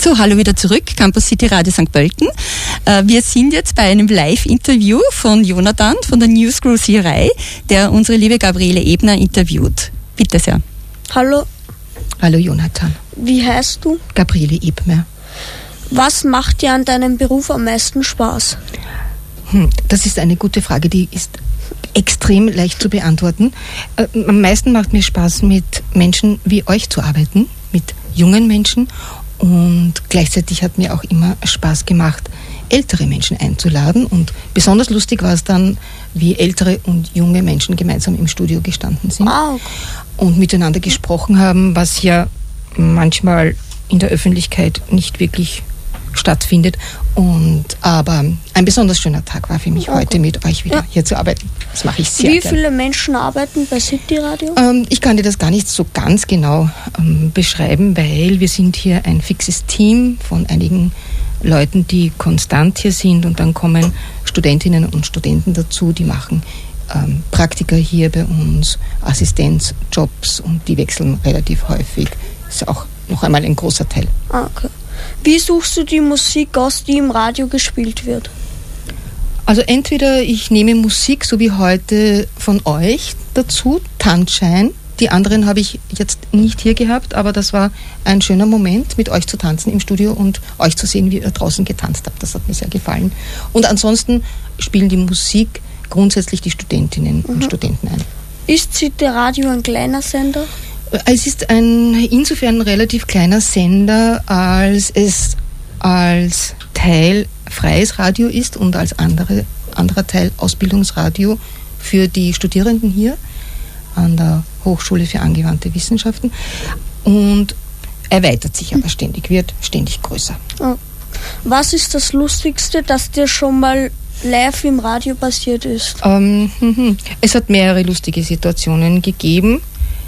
So, hallo wieder zurück, Campus City Radio St. Pölten. Wir sind jetzt bei einem Live-Interview von Jonathan von der Newscrew-Sierei, der unsere liebe Gabriele Ebner interviewt. Bitte sehr. Hallo. Hallo Jonathan. Wie heißt du? Gabriele Ebner. Was macht dir an deinem Beruf am meisten Spaß? Das ist eine gute Frage, die ist extrem leicht zu beantworten. Am meisten macht mir Spaß, mit Menschen wie euch zu arbeiten, mit jungen Menschen. Und gleichzeitig hat mir auch immer Spaß gemacht, ältere Menschen einzuladen. Und besonders lustig war es dann, wie ältere und junge Menschen gemeinsam im Studio gestanden sind und miteinander gesprochen haben, was ja manchmal in der Öffentlichkeit nicht wirklich stattfindet. Aber ein besonders schöner Tag war für mich heute, mit euch wieder hier zu arbeiten. Das mache ich sehr gerne. Wie viele Menschen arbeiten bei City Radio? Ich kann dir das gar nicht so ganz genau beschreiben, weil wir sind hier ein fixes Team von einigen Leuten, die konstant hier sind, und dann kommen Studentinnen und Studenten dazu, die machen Praktika hier bei uns, Assistenzjobs, und die wechseln relativ häufig. Das ist auch noch einmal ein großer Teil. Okay. Wie suchst du die Musik aus, die im Radio gespielt wird? Also entweder ich nehme Musik, so wie heute von euch dazu, Tanzschein. Die anderen habe ich jetzt nicht hier gehabt, aber das war ein schöner Moment, mit euch zu tanzen im Studio und euch zu sehen, wie ihr draußen getanzt habt. Das hat mir sehr gefallen. Und ansonsten spielen die Musik grundsätzlich die Studentinnen und Studenten ein. Ist City Radio ein kleiner Sender? Es ist insofern ein relativ kleiner Sender, als es als Teil freies Radio ist und als anderer Teil Ausbildungsradio für die Studierenden hier an der Hochschule für angewandte Wissenschaften, und erweitert sich aber ständig, wird ständig größer. Was ist das Lustigste, das dir schon mal live im Radio passiert ist? Es hat mehrere lustige Situationen gegeben.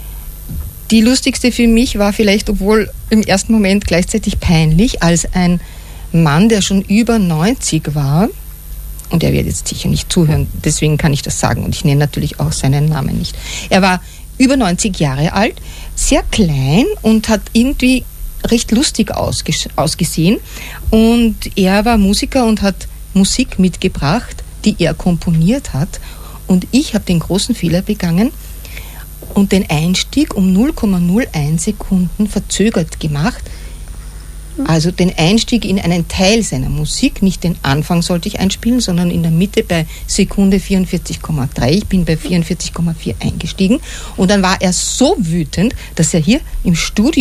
Die lustigste für mich war vielleicht, obwohl im ersten Moment gleichzeitig peinlich, als ein Mann, der schon über 90 war, und er wird jetzt sicher nicht zuhören, deswegen kann ich das sagen, und ich nenne natürlich auch seinen Namen nicht. Er war über 90 Jahre alt, sehr klein und hat irgendwie recht lustig ausgesehen, und er war Musiker und hat Musik mitgebracht, die er komponiert hat, und ich habe den großen Fehler begangen und den Einstieg um 0,01 Sekunden verzögert gemacht. Also den Einstieg in einen Teil seiner Musik, nicht den Anfang sollte ich einspielen, sondern in der Mitte bei Sekunde 44,3. Ich bin bei 44,4 eingestiegen, und dann war er so wütend, dass er hier im Studio